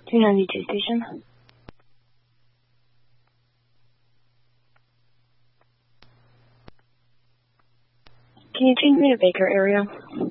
292 station. Can you change me to Baker area?